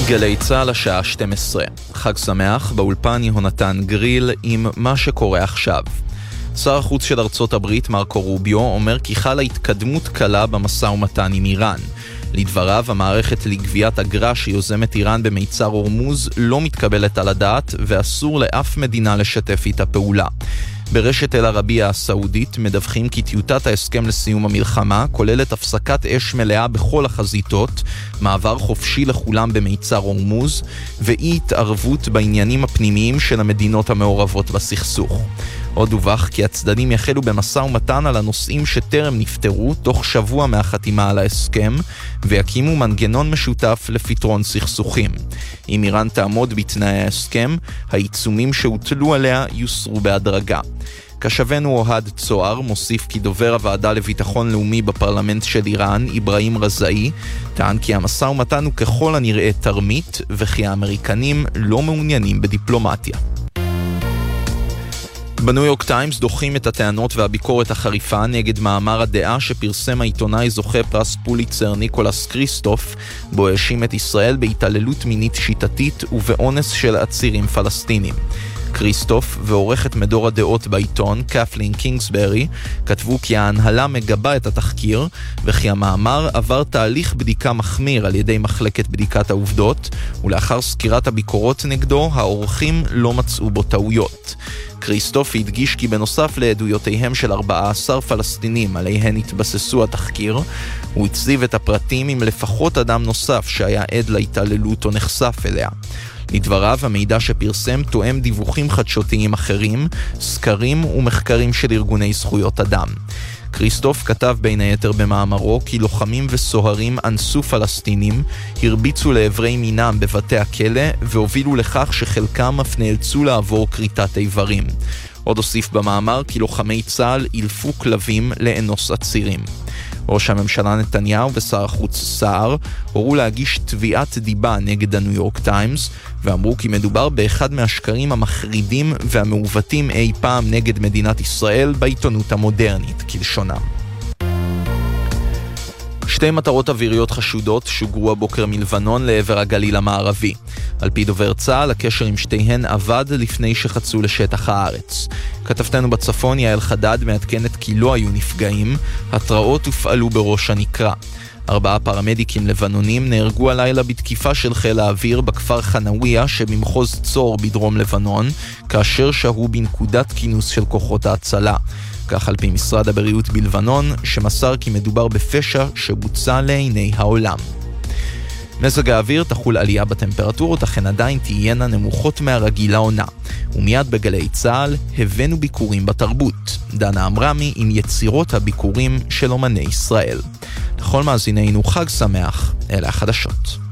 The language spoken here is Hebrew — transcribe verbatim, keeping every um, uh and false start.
גלי צהל השעה שתים עשרה. חג שמח, באולפן יהונתן גריל עם מה שקורה עכשיו. שר החוץ של ארצות הברית מרקו רוביו אומר כי חלה התקדמות קלה במשא ומתן עם איראן. לדבריו, המערכת לגביית אגרה שיוזמת איראן במיצר הורמוז לא מתקבלת על הדעת ואסור לאף מדינה לשתף איתה פעולה. ברשת אל ערבייה הסעודית מדווחים כי טיוטת ההסכם לסיום המלחמה כוללת הפסקת אש מלאה בכל החזיתות, מעבר חופשי לכולם במיצר הורמוז ואי התערבות בעניינים הפנימיים של המדינות המעורבות בסכסוך. עוד דווח כי הצדדים יחלו במשא ומתן על הנושאים שטרם נפתרו תוך שבוע מהחתימה על ההסכם ויקימו מנגנון משותף לפתרון סכסוכים. אם איראן תעמוד בתנאי ההסכם, העיצומים שהוטלו עליה יוסרו בהדרגה. כשבנו אוהד צוער מוסיף כי דובר הוועדה לביטחון לאומי בפרלמנט של איראן, איברהים רזאי, טען כי המשא ומתן הוא ככל הנראה תרמית וכי האמריקנים לא מעוניינים בדיפלומטיה. בניו יורק טיימס דוחים את הטענות והביקורת החריפה נגד מאמר הדעה שפרסם העיתונאי זוכה פרס פוליצר ניקולס קריסטוף, בו האשים את ישראל בהתעללות מינית שיטתית ובאונס של עצירים פלסטינים. קריסטוף ועורכת מדור הדעות בעיתון, קפלין קינגסברי, כתבו כי ההנהלה מגבה את התחקיר וכי המאמר עבר תהליך בדיקה מחמיר על ידי מחלקת בדיקת העובדות, ולאחר סקירת הביקורות נגדו, העורכים לא מצאו בו טעויות. קריסטוף הדגיש כי בנוסף לעדויותיהם של ארבעה עשר פלסטינים עליהן התבססו התחקיר, הוא הציב את הפרטים עם לפחות אדם נוסף שהיה עד להתעללות או נחשף אליה. לדבריו, המידע שפרסם תואם דיווחים חדשותיים אחרים, סקרים ומחקרים של ארגוני זכויות אדם. קריסטוף כתב בין היתר במאמרו כי לוחמים וסוהרים אנסו פלסטינים, הרביצו לעברי מינם בבתי הכלא והובילו לכך שחלקם אף נאלצו לעבור כריתת איברים. עוד הוסיף במאמר כי לוחמי צה"ל אילפו כלבים לאנוס עצירים. ראש הממשלה נתניהו ושר החוץ סער הורו להגיש תביעת דיבה נגד הניו יורק טיימס ואמרו כי מדובר באחד מהשקרים המחרידים והמעוותים אי פעם נגד מדינת ישראל בעיתונות המודרנית, כלשונם. שתי מטרות אוויריות חשודות שוגרו הבוקר מלבנון לעבר הגליל המערבי. על פי דובר צה"ל, הקשר עם שתיהן עבד לפני שחצו לשטח הארץ. כתבתנו בצפון יעל חדד מעדכנת כי לא היו נפגעים, התראות הופעלו בראש הנקרה. ארבעה פרמדיקים לבנונים נהרגו הלילה בתקיפה של חיל האוויר בכפר חנאוויה שבמחוז צור בדרום לבנון, כאשר שהו בנקודת כינוס של כוחות ההצלה. כך על פי משרד הבריאות בלבנון, שמסר כי מדובר בפשע שבוצע לעיני העולם. מזג האוויר תחול עלייה בטמפרטורות, אך הן עדיין תהיינה נמוכות מהרגיל לעונה. ומיד בגלי צהל הבאנו ביקורים בתרבות. דנה אמרמי עם יצירות הביקורים של אומני ישראל. לכל מאזינינו חג שמח, אלה החדשות.